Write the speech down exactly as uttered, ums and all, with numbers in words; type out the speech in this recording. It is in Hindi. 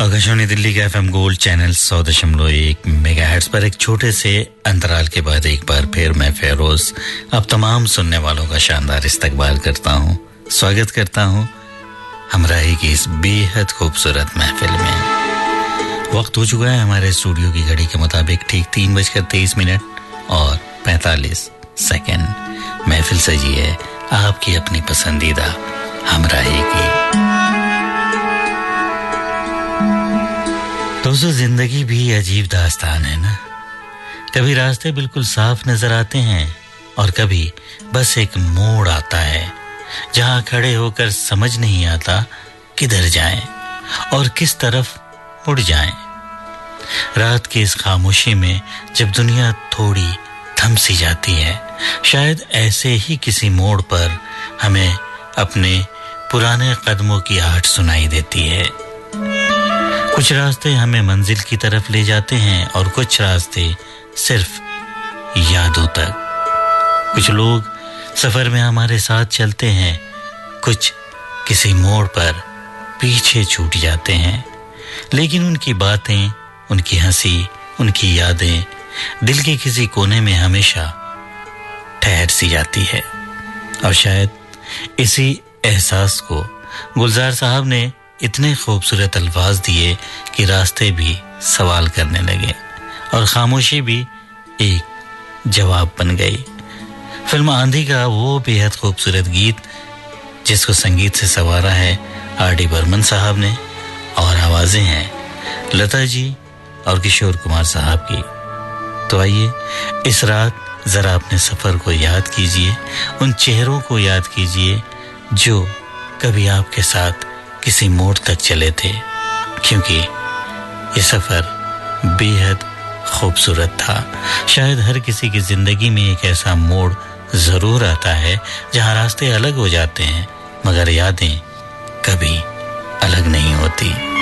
आकाशवाणी दिल्ली का एफएम गोल्ड चैनल सौ दशमलव एक मेगाहर्ट्ज पर एक छोटे से अंतराल के बाद एक बार फिर मैं फेरोज अब तमाम सुनने वालों का शानदार इस्तकबाल करता हूं, स्वागत करता हूं हमराही की इस बेहद खूबसूरत महफिल में। वक्त हो चुका है हमारे स्टूडियो की घड़ी के मुताबिक ठीक तीन बजकर तेईस मिनट और पैंतालीस सेकंड। महफिल सजी है आपकी अपनी पसंदीदा हमराही की। दोस्तों, जिंदगी भी अजीब दास्तान है ना। कभी रास्ते बिल्कुल साफ नजर आते हैं और कभी बस एक मोड़ आता है जहां खड़े होकर समझ नहीं आता किधर जाएं और किस तरफ मुड़ जाएं। रात की इस खामोशी में जब दुनिया थोड़ी थम सी जाती है, शायद ऐसे ही किसी मोड़ पर हमें अपने पुराने कदमों की आहट सुनाई देती है। कुछ रास्ते हमें मंजिल की तरफ ले जाते हैं और कुछ रास्ते सिर्फ यादों तक। कुछ लोग सफर में हमारे साथ चलते हैं, कुछ किसी मोड़ पर पीछे छूट जाते हैं, लेकिन उनकी बातें, उनकी हंसी, उनकी यादें दिल के किसी कोने में हमेशा ठहर सी जाती है। और शायद इसी एहसास को गुलजार साहब ने इतने खूबसूरत अल्फाज दिए कि रास्ते भी सवाल करने लगे और खामोशी भी एक जवाब बन गई। फिल्म आंधी का वो बेहद खूबसूरत गीत जिसको संगीत से संवारा है आर डी बर्मन साहब ने और आवाजें हैं लता जी और किशोर कुमार साहब की। तो आइए इस रात जरा अपने सफर को याद कीजिए, उन चेहरों को याद कीजिए जो कभी आपके साथ किसी मोड़ तक चले थे, क्योंकि ये सफर बेहद खूबसूरत था। शायद हर किसी की जिंदगी में एक ऐसा मोड़ जरूर आता है जहां रास्ते अलग हो जाते हैं मगर यादें कभी अलग नहीं होती।